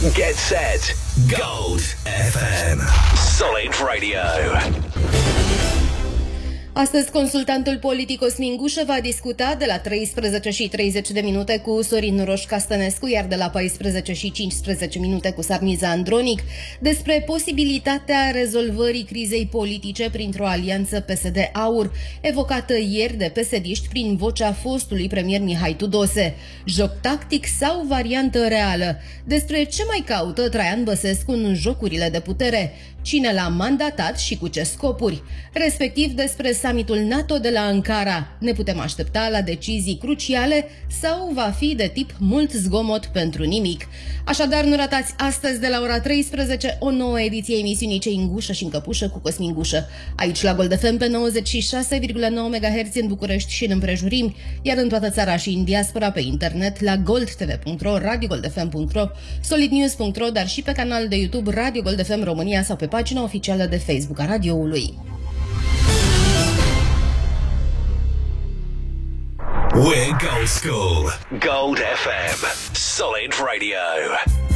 Get set. Gold FM. Solid Radio. Astăzi, consultantul politic Cosmin Gușă va discuta de la 13:30 cu Sorin Roșca Stănescu, iar de la 14:15 cu Sarmiza Andronic, despre posibilitatea rezolvării crizei politice printr-o alianță PSD-AUR, evocată ieri de PSD-ști prin vocea fostului premier Mihai Tudose. Joc tactic sau variantă reală? Despre ce mai caută Traian Băsescu în jocurile de putere? Cine l-a mandatat și cu ce scopuri? Respectiv despre summitul NATO de la Ankara. Ne putem aștepta la decizii cruciale sau va fi de tip mult zgomot pentru nimic? Așadar, nu ratați astăzi de la ora 13 o nouă ediție a emisiunii Cei în gușă și în căpușă cu Cosmin Gușă. Aici la Gold FM pe 96,9 MHz în București și în împrejurimi, iar în toată țara și în diaspora pe internet la goldtv.ro, radiogoldfm.ro, solidnews.ro, dar și pe canalul de YouTube Radio Gold FM România sau pe pagina oficială de Facebook a radioului. We're Gold School. Gold FM. Solid Radio.